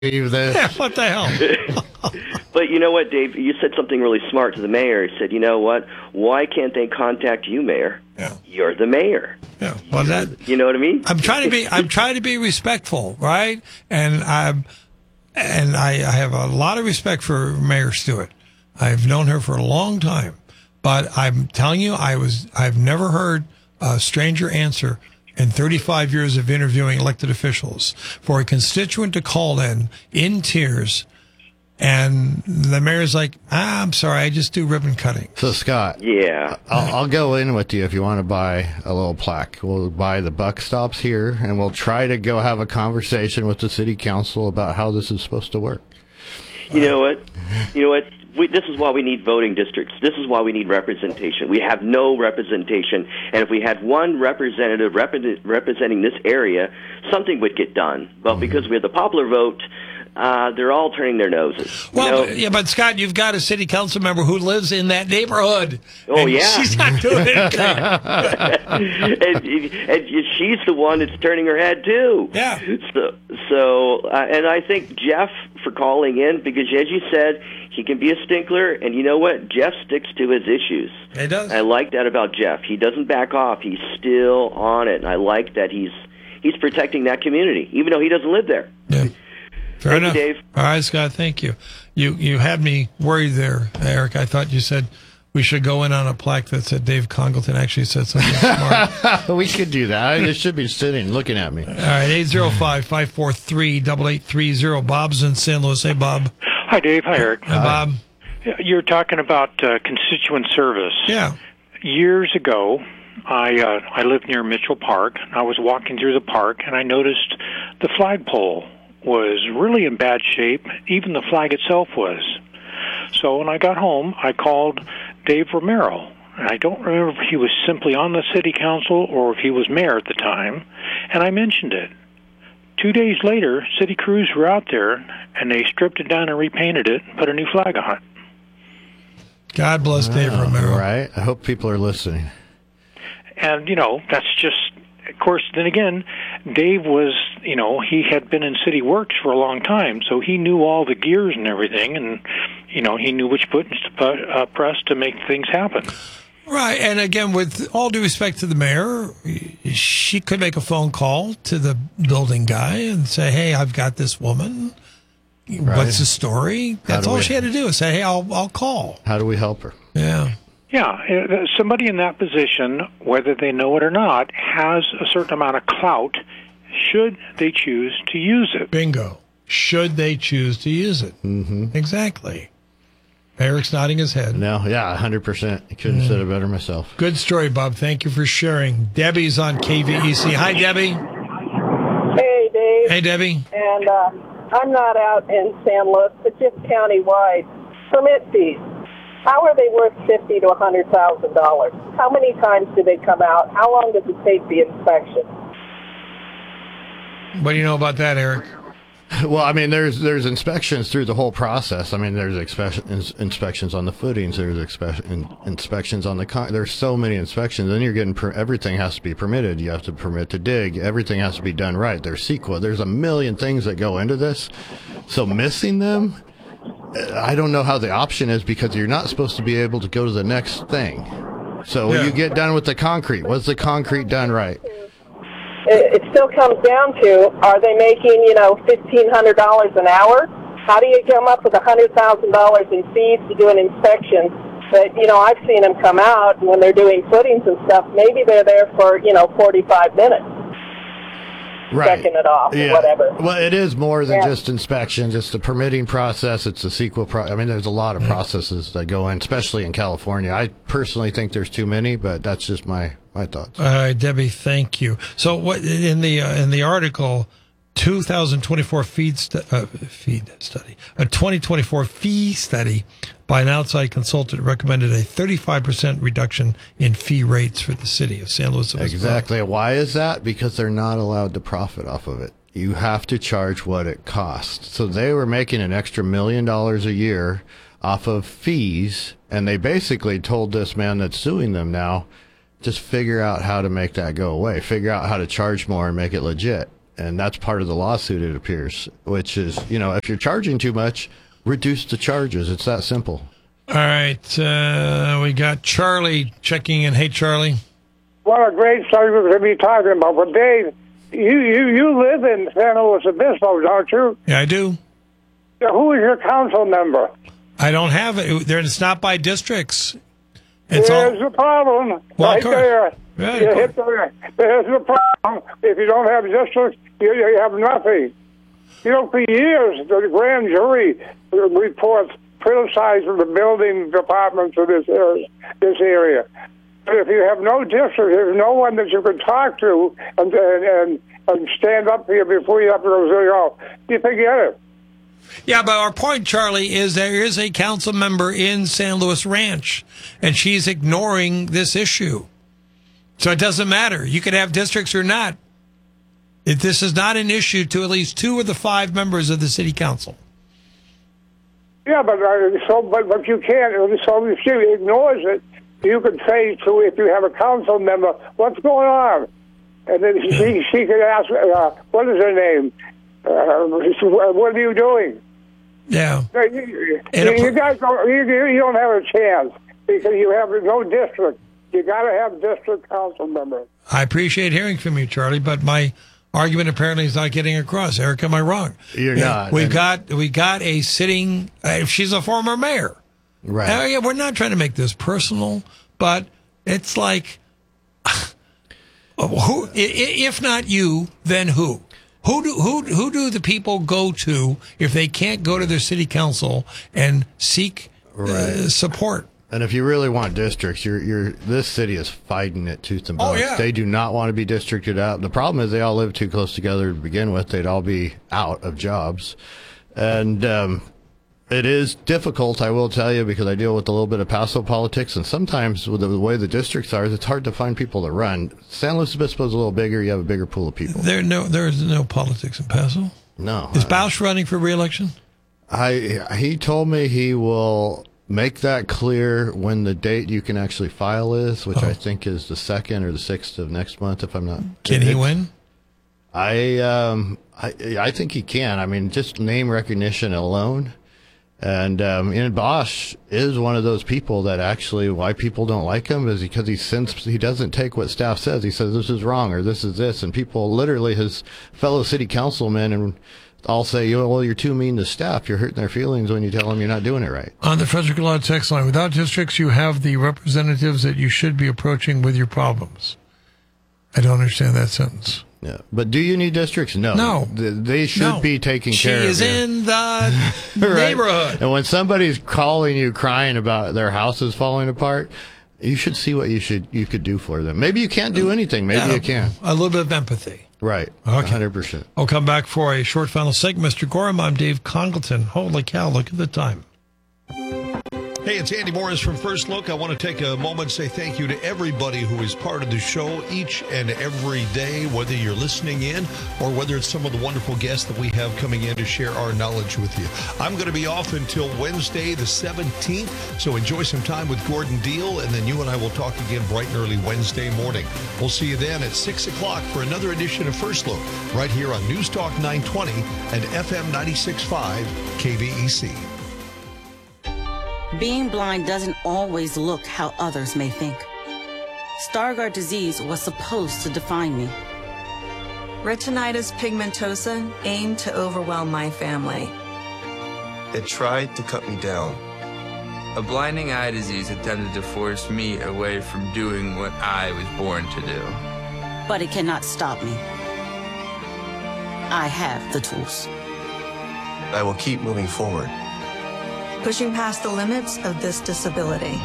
this. Yeah, what the hell? But you know what, Dave? You said something really smart to the mayor. He said, you know what? Why can't they contact you, Mayor? Yeah. You're the mayor. Yeah. Well, You know what I mean? I'm trying to be respectful, right? And I have a lot of respect for Mayor Stewart. I've known her for a long time, but I'm telling you, I've never heard a stranger answer in 35 years of interviewing elected officials for a constituent to call in tears. And the mayor's like, I'm sorry, I just do ribbon cutting. So, Scott, yeah, I'll go in with you if you want to buy a little plaque. We'll buy the buck stops here, and we'll try to go have a conversation with the city council about how this is supposed to work. You know what? This is why we need voting districts. This is why we need representation. We have no representation, and if we had one representative representing this area, something would get done. But because we have the popular vote, they're all turning their noses. Well, yeah, but Scott, you've got a city council member who lives in that neighborhood. Oh, yeah. She's not doing anything. and she's the one that's turning her head, too. Yeah. And I think Jeff for calling in, because as you said, he can be a stinkler, and you know what? Jeff sticks to his issues. He does. I like that about Jeff. He doesn't back off. He's still on it, and I like that he's protecting that community, even though he doesn't live there. Yeah. Fair enough. Thank you, Dave. All right, Scott, thank you. You had me worried there, Eric. I thought you said we should go in on a plaque that said Dave Congleton actually said something smart. We could do that. It should be sitting, looking at me. All right, 805-543-8830. Bob's in San Luis. Hey, Bob. Hi, Dave. Hi, Eric. Hi, Bob. You're talking about constituent service. Yeah. Years ago, I lived near Mitchell Park. I was walking through the park, and I noticed the flagpole was really in bad shape. Even the flag itself was. So when I got home, I called Dave Romero. And I don't remember if he was simply on the city council or if he was mayor at the time, and I mentioned it. 2 days later, city crews were out there, and they stripped it down and repainted it and put a new flag on it. God bless Dave Romero. Right. I hope people are listening. And, that's just, of course, then again, Dave was, he had been in city works for a long time, so he knew all the gears and everything, and, he knew which buttons to press to make things happen. Right, and again, with all due respect to the mayor, she could make a phone call to the building guy and say, hey, I've got this woman. Right. What's the story? That's all she had to do is say, hey, I'll call. How do we help her? Yeah. Yeah, somebody in that position, whether they know it or not, has a certain amount of clout should they choose to use it. Bingo. Should they choose to use it. Mm-hmm. Exactly. Eric's nodding his head. No, yeah, 100%. I couldn't have said it better myself. Good story, Bob. Thank you for sharing. Debbie's on KVEC. Hi, Debbie. Hey, Dave. Hey, Debbie. And I'm not out in San Luis, but just countywide. Permit fees. How are they worth $50,000 to $100,000? How many times do they come out? How long does it take the inspection? What do you know about that, Eric? Well, I mean, there's inspections through the whole process. I mean, there's inspections on the footings. There's inspections on the there's so many inspections. Then you're getting everything has to be permitted. You have to permit to dig. Everything has to be done right. There's CEQA. There's a million things that go into this. So missing them, I don't know how the option is because you're not supposed to be able to go to the next thing. So when you get done with the concrete, was the concrete done right? It still comes down to, are they making, $1,500 an hour? How do you come up with $100,000 in fees to do an inspection? But, I've seen them come out, and when they're doing footings and stuff, maybe they're there for, 45 minutes. Right. Checking it off or whatever. Well, it is more than just inspection. It's the permitting process. It's the CEQA I mean, there's a lot of processes that go in, especially in California. I personally think there's too many, but that's just my thoughts. All right, Debbie, thank you. So what in the article, 2024 feed study, a 2024 fee study by an outside consultant recommended a 35% reduction in fee rates for the city of San Luis Obispo. Exactly. Why is that? Because they're not allowed to profit off of it. You have to charge what it costs. So they were making an extra $1 million a year off of fees, and they basically told this man that's suing them now, just figure out how to make that go away. Figure out how to charge more and make it legit. And that's part of the lawsuit, it appears, which is, if you're charging too much, reduce the charges. It's that simple. All right. We got Charlie checking in. Hey, Charlie. What a great subject to be talking about. But Dave, you live in San Luis Obispo, don't you? Yeah, I do. Who is your council member? I don't have it. It's not by districts. There's the problem. Well, right there. Yeah, You hit there's the problem. If you don't have districts, you have nothing. For years, the grand jury reports criticizing the building departments of this area. But if you have no district, there's no one that you can talk to and stand up here before you have to go, you forget it. Yeah, but our point, Charlie, is there is a council member in San Luis Ranch, and she's ignoring this issue. So it doesn't matter. You could have districts or not. This is not an issue to at least 2 of the 5 members of the city council. Yeah, but you can't. So if she ignores it, you could say to, if you have a council member, what's going on? And then she could ask, what is her name? What are you doing? Yeah. You guys you don't have a chance because you have no district. You got to have district council members. I appreciate hearing from you, Charlie, but my argument apparently is not getting across. Eric, am I wrong? You're not. We got a sitting. She's a former mayor, right? Yeah, we're not trying to make this personal, but it's like, who? If not you, then who? Who do the people go to if they can't go to their city council and seek support? And if you really want districts, this city is fighting it tooth and bone. Oh, yeah. They do not want to be districted out. The problem is they all live too close together to begin with. They'd all be out of jobs. And it is difficult, I will tell you, because I deal with a little bit of Paso politics. And sometimes with the way the districts are, it's hard to find people to run. San Luis Obispo is a little bigger. You have a bigger pool of people. There is no politics in Paso? No. Is Bausch running for re-election? He told me he will make that clear when the date you can actually file is, which I think is the 2nd or the 6th of next month, if I'm not. Can he win? I think he can. I mean, just name recognition alone. And Bosch is one of those people that actually, why people don't like him is because he doesn't take what staff says. He says this is wrong or this is this, and people, literally his fellow city councilmen, and all say, well, you're too mean to staff. You're hurting their feelings when you tell them you're not doing it right. On the Frederick Law text line, without districts, you have the representatives that you should be approaching with your problems. I don't understand that sentence. Yeah, but do you need districts? No. No. They should be taking care of you. She is in the neighborhood. And when somebody's calling you crying about their house is falling apart, you should see what you could do for them. Maybe you can't do anything. Maybe you can. A little bit of empathy. Right. Okay. 100%. I'll come back for a short final segment. Mr. Gorham, I'm Dave Congleton. Holy cow, look at the time. Hey, it's Andy Morris from First Look. I want to take a moment and say thank you to everybody who is part of the show each and every day, whether you're listening in or whether it's some of the wonderful guests that we have coming in to share our knowledge with you. I'm going to be off until Wednesday the 17th, so enjoy some time with Gordon Deal, and then you and I will talk again bright and early Wednesday morning. We'll see you then at 6 o'clock for another edition of First Look, right here on News Talk 920 and FM 96.5 KVEC. Being blind doesn't always look how others may think. Stargardt disease was supposed to define me. Retinitis pigmentosa aimed to overwhelm my family. It tried to cut me down. A blinding eye disease attempted to force me away from doing what I was born to do. But it cannot stop me. I have the tools. I will keep moving forward. Pushing past the limits of this disability.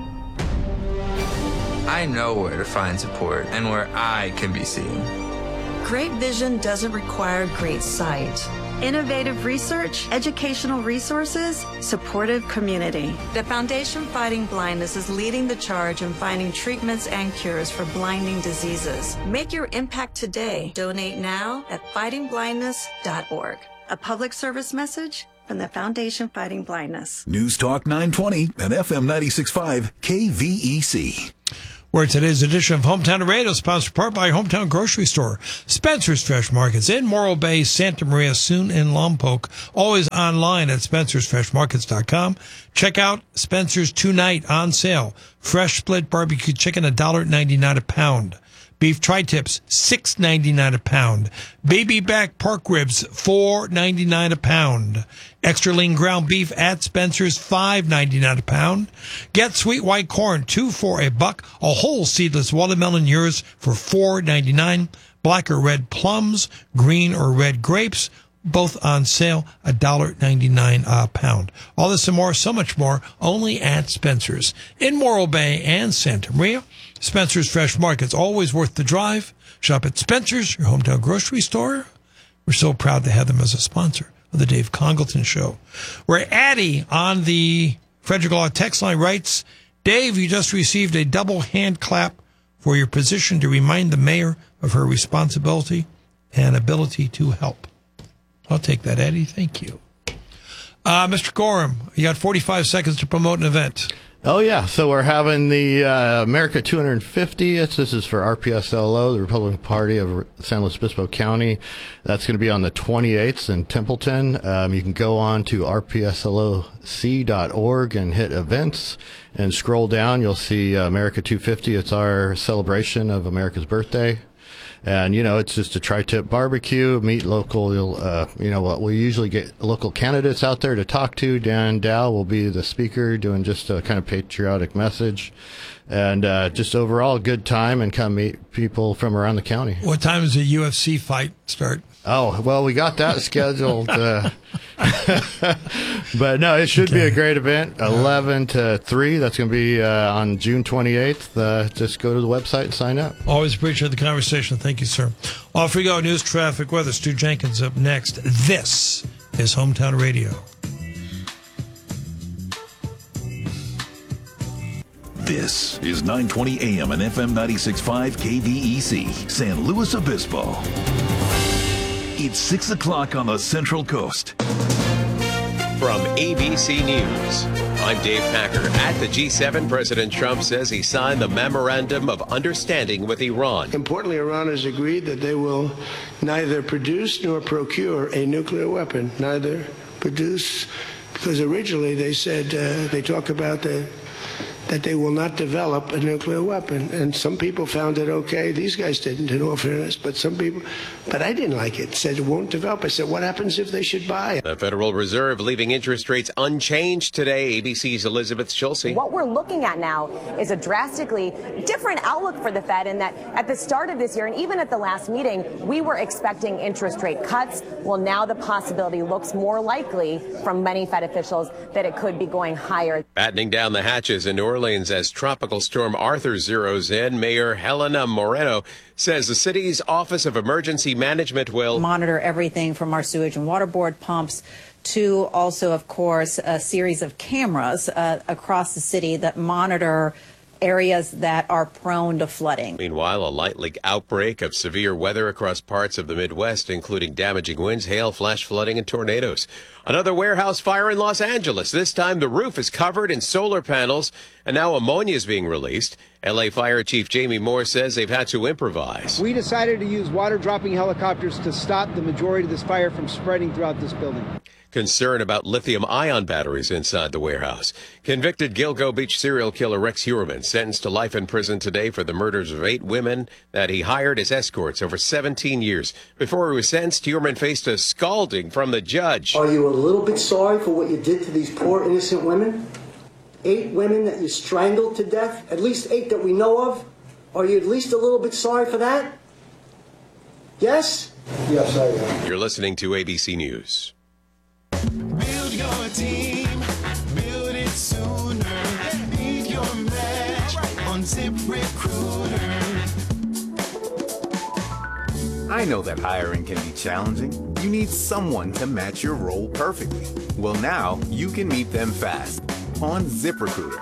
I know where to find support and where I can be seen. Great vision doesn't require great sight. Innovative research, educational resources, supportive community. The Foundation Fighting Blindness is leading the charge in finding treatments and cures for blinding diseases. Make your impact today. Donate now at fightingblindness.org. A public service message from the Foundation Fighting Blindness. News Talk 920 and FM 96.5 KVEC. where today's edition of Hometown Radio is sponsored part by Hometown Grocery Store, Spencer's Fresh Markets in Morro Bay, Santa Maria, soon in Lompoc. Always online at spencersfreshmarkets.com. Check out Spencer's tonight on sale. Fresh split barbecue chicken, $1.99 a pound. Beef tri-tips, $6.99 a pound. Baby back pork ribs, $4.99 a pound. Extra lean ground beef at Spencer's, $5.99 a pound. Get sweet white corn, 2 for $1. A whole seedless watermelon, yours for $4.99. Black or red plums, green or red grapes, both on sale, $1.99 a pound. All this and more, so much more, only at Spencer's in Morro Bay and Santa Maria. Spencer's Fresh Markets, always worth the drive. Shop at Spencer's, your hometown grocery store. We're so proud to have them as a sponsor of the Dave Congleton Show. Where Addie on the Frederick Law text line writes, Dave, you just received a double hand clap for your position to remind the mayor of her responsibility and ability to help. I'll take that, Eddie. Thank you. Mr. Gorham, you got 45 seconds to promote an event. Oh, yeah. So we're having the America 250th. This is for RPSLO, the Republican Party of San Luis Obispo County. That's going to be on the 28th in Templeton. You can go on to rpsloc.org and hit events and scroll down. You'll see America 250. It's our celebration of America's birthday. And, you know, it's just a tri-tip barbecue, meet local, we usually get local candidates out there to talk to. Dan Dow will be the speaker doing just a kind of patriotic message. And just overall a good time and come meet people from around the county. What time does the UFC fight start? Oh, well, we got that scheduled. But no, it should be a great event. 11 to 3. That's going to be on June 28th. Just go to the website and sign up. Always appreciate the conversation. Thank you, sir. Off we go. News, traffic, weather. Stu Jenkins up next. This is Hometown Radio. This is 920 AM and FM 96.5 KVEC, San Luis Obispo. It's 6 o'clock on the Central Coast. From ABC News, I'm Dave Packer. At the G7, President Trump says he signed the Memorandum of Understanding with Iran. Importantly, Iran has agreed that they will neither produce nor procure a nuclear weapon. Neither produce, because originally they said, they talk about that they will not develop a nuclear weapon. And some people found it okay. These guys didn't, in all fairness, but some people, but I didn't like it. Said it won't develop. I said, what happens if they should buy it? The Federal Reserve leaving interest rates unchanged today. ABC's Elizabeth Schulze. What we're looking at now is a drastically different outlook for the Fed, in that at the start of this year and even at the last meeting, we were expecting interest rate cuts. Well, now the possibility looks more likely from many Fed officials that it could be going higher. Battening down the hatches in New Orleans as Tropical Storm Arthur zeroes in, Mayor Helena Moreno says the city's Office of Emergency Management will monitor everything from our sewage and water board pumps to also, of course, a series of cameras across the city that monitor areas that are prone to flooding. Meanwhile, a light leak outbreak of severe weather across parts of the Midwest, including damaging winds, hail, flash flooding, and tornadoes. Another warehouse fire in Los Angeles. This time the roof is covered in solar panels, and now ammonia is being released. L.A. Fire Chief Jamie Moore says they've had to improvise. We decided to use water-dropping helicopters to stop the majority of this fire from spreading throughout this building. Concern about lithium-ion batteries inside the warehouse. Convicted Gilgo Beach serial killer Rex Heuermann sentenced to life in prison today for the murders of 8 women that he hired as escorts over 17 years. Before he was sentenced, Heuermann faced a scalding from the judge. Are you a little bit sorry for what you did to these poor innocent women? 8 women that you strangled to death? At least 8 that we know of? Are you at least a little bit sorry for that? Yes? Yes, I am. You're listening to ABC News. Build your team, build it sooner. Beat your match on ZipRecruiter. I know that hiring can be challenging. You need someone to match your role perfectly. Well, now you can meet them fast on ZipRecruiter.